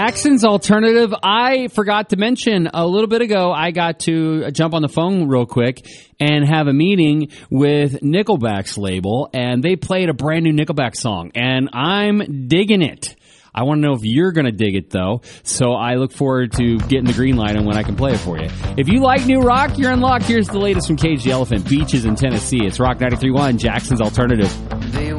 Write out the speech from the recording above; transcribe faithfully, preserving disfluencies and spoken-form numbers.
Jackson's Alternative. I forgot to mention a little bit ago, I got to jump on the phone real quick and have a meeting with Nickelback's label, and they played a brand new Nickelback song, and I'm digging it. I want to know if you're going to dig it, though, so I look forward to getting the green light on when I can play it for you. If you like new rock, you're in luck. Here's the latest from Cage the Elephant, Beaches in Tennessee. It's Rock ninety-three point one, Jackson's Alternative.